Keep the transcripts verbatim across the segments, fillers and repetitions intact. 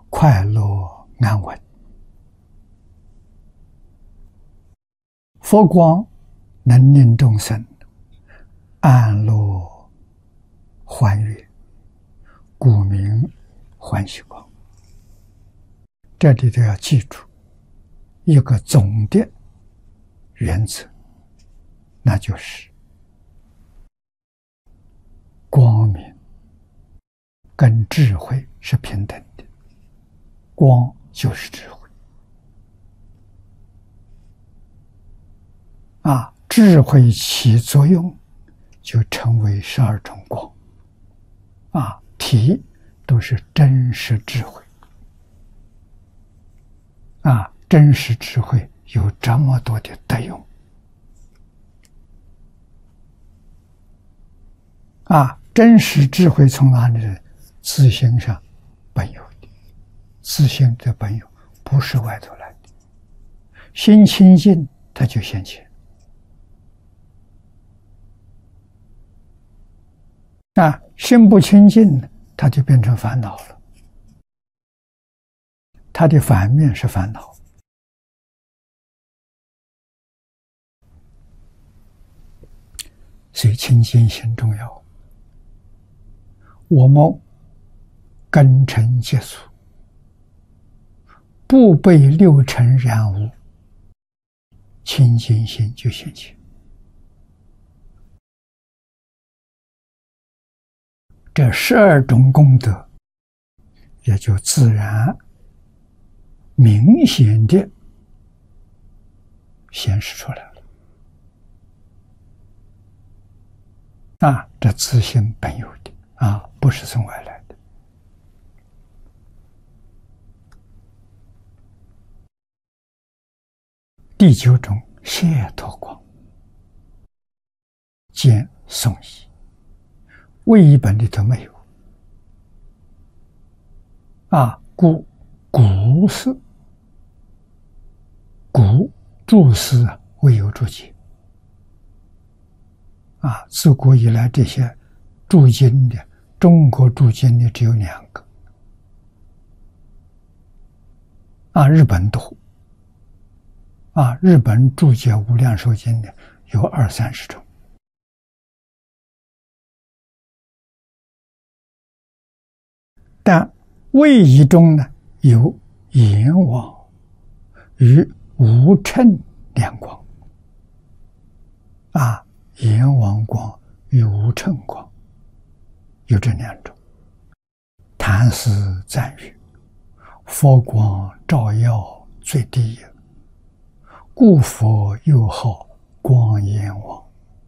快乐安稳。佛光能令众生安乐欢悦，故名欢喜光。这里都要记住一个总的原则，那就是光明跟智慧是平等的，光就是智慧啊，智慧起作用就成为十二种光啊，体都是真实智慧啊，真实智慧有这么多的德用啊，真实智慧从哪里来？自性上本有的，自性的本有不是外头来的，心清净它就现前啊，心不清净它就变成烦恼了，它的反面是烦恼。所以清净心重要。我们根尘结俗，不被六尘染污，清净心就现前。这十二种功德也就自然明显的显示出来了啊，这自性本有的啊，不是从外来的。第九种解脱光，见颂义，唯一本里头没有啊，故古是古注释啊，未有注解啊，自古以来这些注经的，中国注经的只有两个啊，日本多啊，日本注解无量寿经的有二三十种，但魏仪中呢有阎王与无称两光啊，阎王光与无称光有这两种。谭师赞誉佛光照耀最第一，故佛又号光阎王。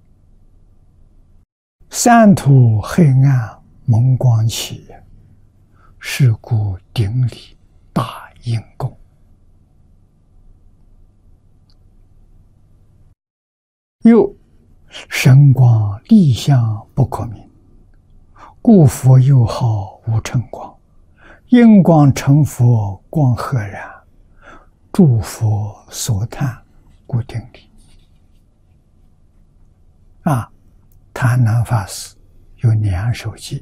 三途黑暗蒙光起，是故顶礼大应供。又神光立相不可名，故佛又号无称光。因光成佛光赫然，诸佛所叹故顶礼。啊，谭南法师有两首偈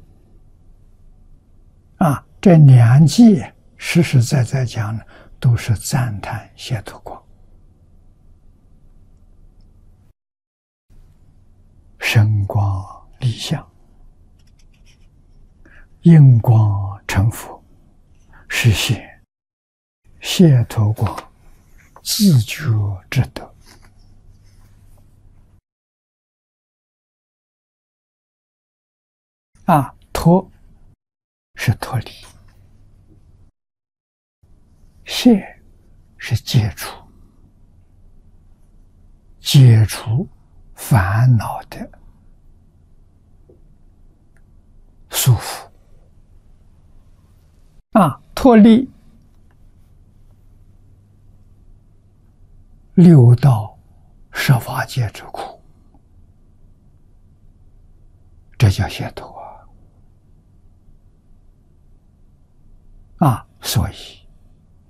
啊，这两偈实实在在讲呢，都是赞叹解脱光。神光立相，因光成佛，是现解脱光自觉之德。啊，脱是脱离，解是解除，解除烦恼的束缚啊，脱离六道十法界之苦，这叫解脱啊！啊，所以